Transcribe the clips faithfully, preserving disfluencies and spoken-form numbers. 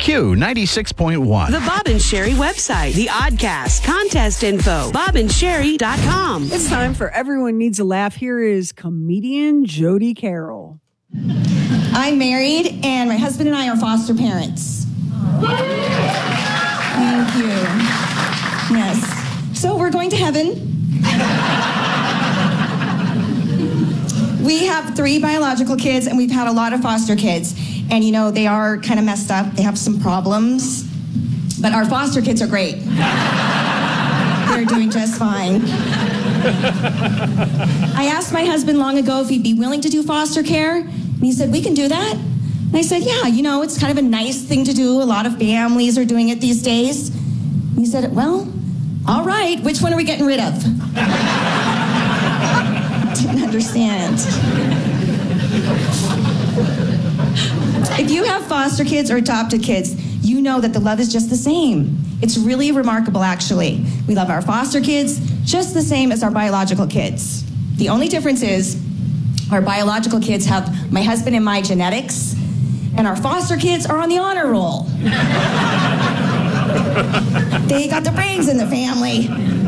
Q ninety-six point one. The Bob and Sherry website, the Oddcast, contest info, bob and sherry dot com. It's time for Everyone Needs a Laugh. Here is comedian Jody Carroll. I'm married, and my husband and I are foster parents. Thank you. Yes. So we're going to heaven. We have three biological kids, and we've had a lot of foster kids. And, you know, they are kind of messed up. They have some problems. But our foster kids are great. They're doing just fine. I asked my husband long ago if he'd be willing to do foster care. And he said, we can do that. And I said, yeah, you know, it's kind of a nice thing to do. A lot of families are doing it these days. And he said, well, all right, which one are we getting rid of? Didn't understand. If you have foster kids or adopted kids, you know that the love is just the same. It's really remarkable, actually. We love our foster kids just the same as our biological kids. The only difference is our biological kids have my husband and my genetics, and our foster kids are on the honor roll. They got the brains in the family.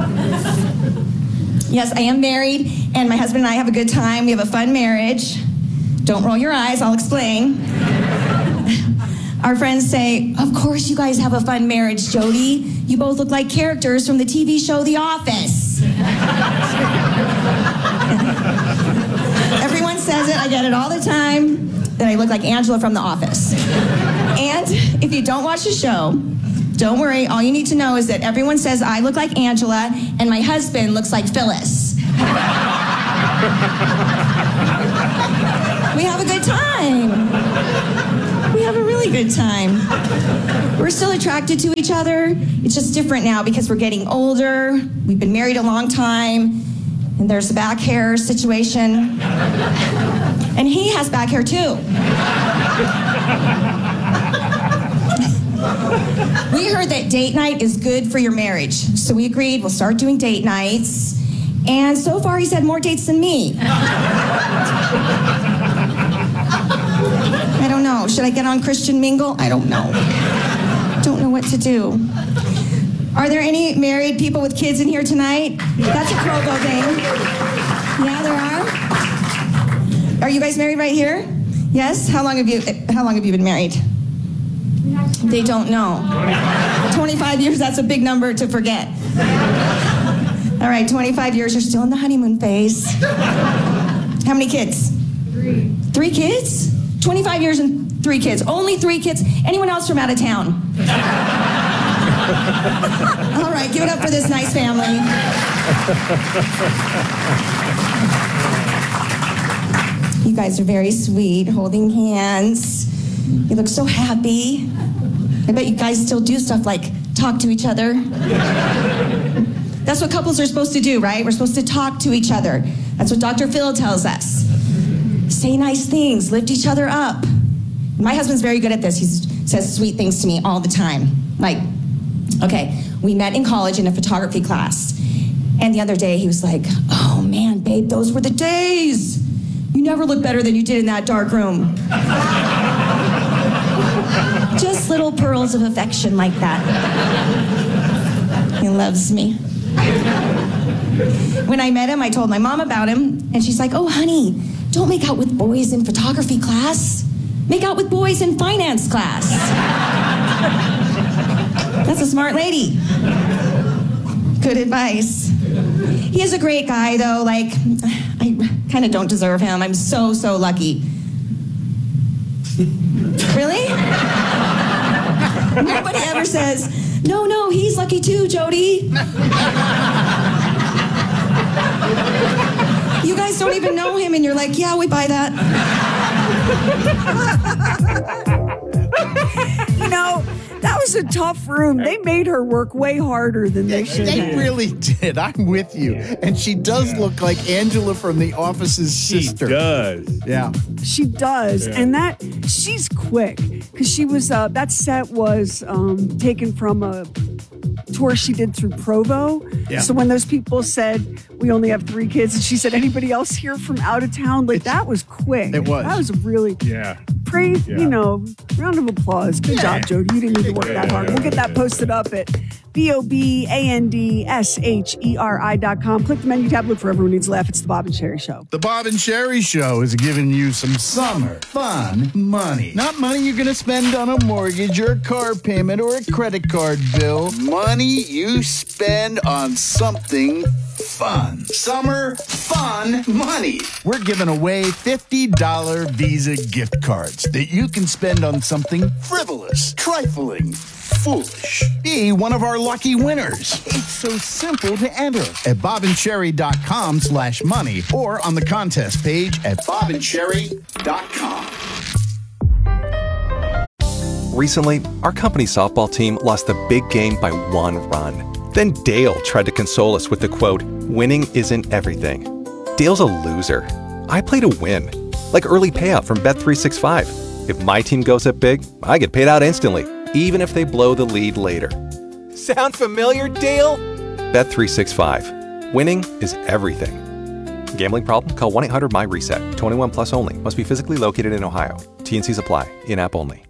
Yes, I am married, and my husband and I have a good time. We have a fun marriage. Don't roll your eyes, I'll explain. Our friends say, of course you guys have a fun marriage, Jody. You both look like characters from the T V show The Office. Everyone says it, I get it all the time, that I look like Angela from The Office. And if you don't watch the show, don't worry, all you need to know is that everyone says I look like Angela and my husband looks like Phyllis. We have a good time. We have a really good time. We're still attracted to each other. It's just different now because we're getting older. We've been married a long time. And there's the back hair situation. And he has back hair too. We heard that date night is good for your marriage. So we agreed we'll start doing date nights. And so far he's had more dates than me. I don't know. Should I get on Christian Mingle? I don't know. Don't know what to do. Are there any married people with kids in here tonight? That's a Provo thing. Yeah, there are. Are you guys married right here? Yes? How long have you how long have you been married? They don't know. twenty-five years, that's a big number to forget. All right, twenty-five years, you're still in the honeymoon phase. How many kids? Three. Three kids? twenty-five years and three kids. Only three kids. Anyone else from out of town? All right, give it up for this nice family. You guys are very sweet, holding hands. You look so happy. I bet you guys still do stuff like talk to each other. That's what couples are supposed to do, right? We're supposed to talk to each other. That's what Doctor Phil tells us. Say nice things, lift each other up. My husband's very good at this. He says sweet things to me all the time. Like, okay, we met in college in a photography class. And the other day he was like, oh man, babe, those were the days. You never look better than you did in that dark room. Just little pearls of affection like that. He loves me. When I met him, I told my mom about him, and she's like, oh, honey, don't make out with boys in photography class. Make out with boys in finance class. That's a smart lady. Good advice. He is a great guy, though. Like, I kind of don't deserve him. I'm so, so lucky. Really? Nobody ever says, no, no, he's lucky too, Jody. You guys don't even know him, and you're like, yeah, we buy that. You know, that was a tough room. They made her work way harder than they should They have. really did. I'm with you. And she does Yeah. look like Angela from The Office's She sister. does. Yeah. She does, Yeah. and that she's quick because she was uh, that set was um, taken from a tour she did through Provo. Yeah. So when those people said we only have three kids, and she said anybody else here from out of town, like that was quick. It was. That was really Yeah. praise, Yeah. you know, round of applause. Good Yeah. job, Jody. You didn't need to work Yeah, that hard. yeah, We'll get yeah, that posted up at B O B A N D S H E R I dot com. Click the menu tab, look for Everyone Needs a Laugh. It's the Bob and Sherry Show. The Bob and Sherry Show is giving you some summer fun money. Not money you're going to spend on a mortgage or a car payment or a credit card bill. Money you spend on something fun. Summer fun money. We're giving away fifty dollars Visa gift cards that you can spend on something frivolous, trifling, foolish. Be one of our lucky winners. It's so simple to enter at bobandcherry.com slash money or on the contest page at bobandcherry dot com. Recently, our company softball team lost the big game by one run. Then Dale tried to console us with the quote, "Winning isn't everything." Dale's a loser. I play to win. Like early payout from Bet three sixty-five. If my team goes up big, I get paid out instantly, even if they blow the lead later. Sound familiar, Dale? Bet three sixty-five. Winning is everything. Gambling problem? Call one eight hundred M Y reset. twenty-one plus only. Must be physically located in Ohio. T N Cs apply. In-app only.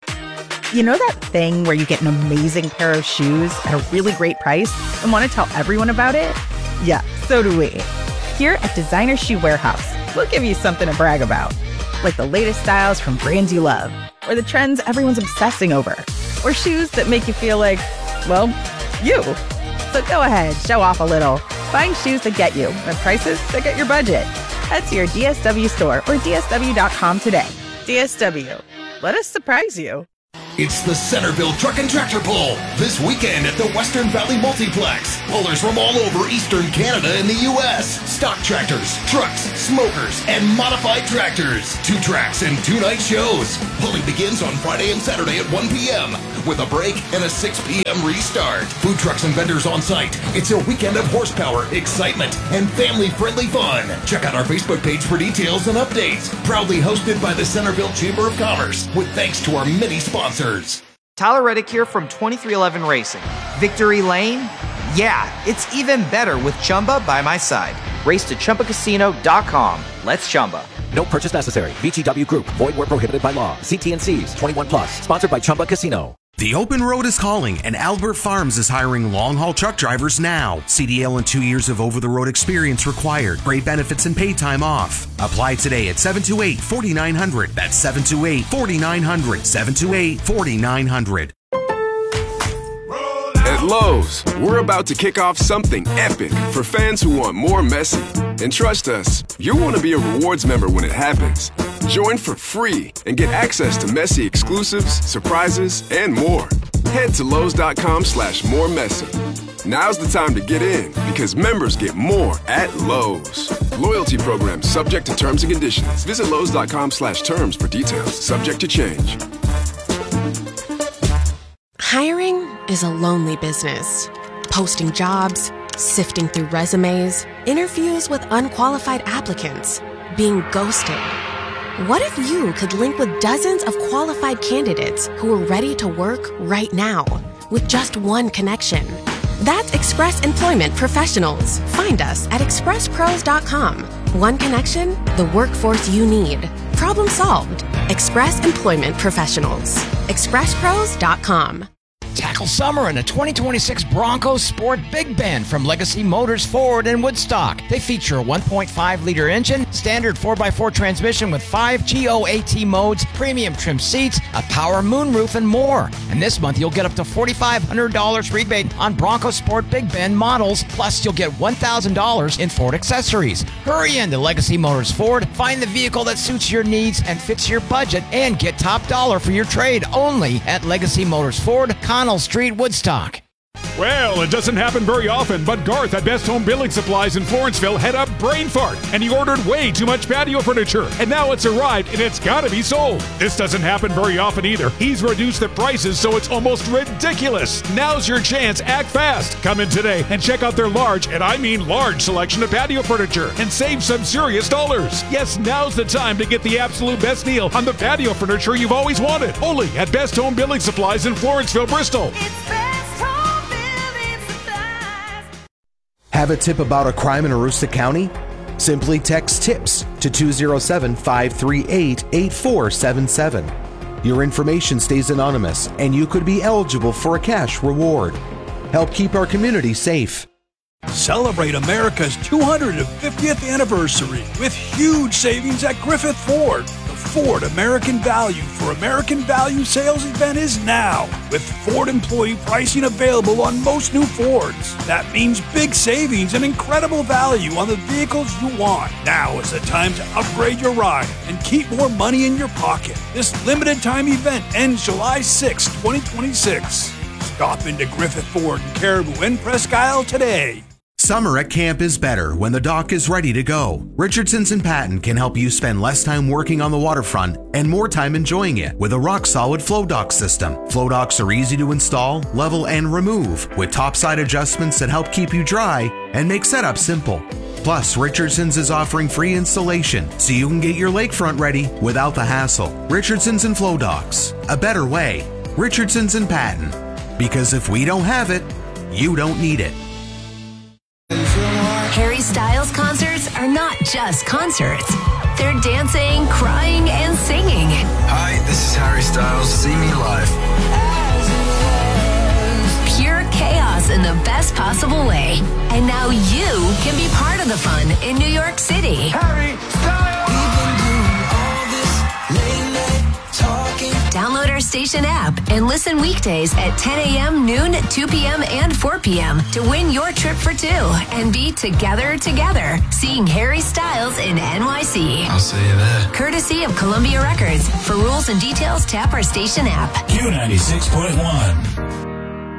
You know that thing where you get an amazing pair of shoes at a really great price and want to tell everyone about it? Yeah, so do we. Here at Designer Shoe Warehouse, we'll give you something to brag about. Like the latest styles from brands you love, or the trends everyone's obsessing over, or shoes that make you feel like, well, you. So go ahead, show off a little. Find shoes that get you at prices that get your budget. Head to your D S W store or D S W dot com today. D S W. Let us surprise you. It's the Centerville Truck and Tractor Pull this weekend at the Western Valley Multiplex. Pullers from all over Eastern Canada and the U S. Stock tractors, trucks, smokers, and modified tractors. Two tracks and two night shows. Pulling begins on Friday and Saturday at one p.m. with a break and a six p.m. restart. Food trucks and vendors on site. It's a weekend of horsepower, excitement, and family-friendly fun. Check out our Facebook page for details and updates. Proudly hosted by the Centerville Chamber of Commerce with thanks to our many sponsors. Tyler Reddick here from twenty-three eleven Racing. Victory Lane? Yeah, it's even better with Chumba by my side. Race to Chumba Casino dot com. Let's Chumba. No purchase necessary. V G W Group. Void where prohibited by law. See T N Cs. twenty-one plus. Sponsored by Chumba Casino. The open road is calling, and Albert Farms is hiring long-haul truck drivers now. C D L and two years of over-the-road experience required. Great benefits and paid time off. Apply today at seven two eight, four nine zero zero. That's seven two eight, four nine zero zero. seven two eight, four nine zero zero. At Lowe's, we're about to kick off something epic for fans who want more Messi. And trust us, you'll want to be a rewards member when it happens. Join for free and get access to Messi exclusives, surprises, and more. Head to Lowe's.com slash more Messi. Now's the time to get in because members get more at Lowe's. Loyalty program subject to terms and conditions. Visit Lowe's.com slash terms for details. Subject to change. Hiring is a lonely business. Posting jobs, sifting through resumes, interviews with unqualified applicants, being ghosted. What if you could link with dozens of qualified candidates who are ready to work right now with just one connection? That's Express Employment Professionals. Find us at express pros dot com. One connection, the workforce you need. Problem solved. Express Employment Professionals. express pros dot com. Tackle summer in a twenty twenty-six Bronco Sport Big Bend from Legacy Motors Ford in Woodstock. They feature a one point five liter engine, standard four by four transmission with five G O A T modes, premium trim seats, a power moonroof, and more. And this month you'll get up to four thousand five hundred dollars rebate on Bronco Sport Big Bend models, plus you'll get one thousand dollars in Ford accessories. Hurry in to Legacy Motors Ford, find the vehicle that suits your needs and fits your budget, and get top dollar for your trade only at Legacy Motors Ford, Connell Street, Woodstock. Well, it doesn't happen very often, but Garth at Best Home Building Supplies in Florenceville had a brain fart, and he ordered way too much patio furniture, and now it's arrived, and it's got to be sold. This doesn't happen very often either. He's reduced the prices, so it's almost ridiculous. Now's your chance. Act fast. Come in today and check out their large, and I mean large, selection of patio furniture, and save some serious dollars. Yes, now's the time to get the absolute best deal on the patio furniture you've always wanted. Only at Best Home Building Supplies in Florenceville, Bristol. Have a tip about a crime in Aroostook County? Simply text TIPS to two oh seven, five three eight, eight four seven seven. Your information stays anonymous, and you could be eligible for a cash reward. Help keep our community safe. Celebrate America's two hundred fiftieth anniversary with huge savings at Griffith Ford. The Ford American Value for American Value sales event is now, with Ford employee pricing available on most new Fords. That means big savings and incredible value on the vehicles you want. Now is the time to upgrade your ride and keep more money in your pocket. This limited time event ends July sixth, twenty twenty-six. Stop into Griffith Ford in Caribou and Presque Isle today. Summer at camp is better when the dock is ready to go. Richardson's and Patton can help you spend less time working on the waterfront and more time enjoying it with a rock-solid flow dock system. Flow docks are easy to install, level, and remove with topside adjustments that help keep you dry and make setup simple. Plus, Richardson's is offering free installation so you can get your lakefront ready without the hassle. Richardson's and Flow Docks. A better way. Richardson's and Patton. Because if we don't have it, you don't need it. Harry Styles concerts are not just concerts. They're dancing, crying, and singing. Hi, this is Harry Styles. See me live. Pure chaos in the best possible way. And now you can be part of the fun in New York City. Harry Styles! Download our station app and listen weekdays at ten a.m., noon, two p.m., and four p.m. to win your trip for two and be together together, seeing Harry Styles in N Y C. I'll see you there. Courtesy of Columbia Records. For rules and details, tap our station app. Q ninety-six point one.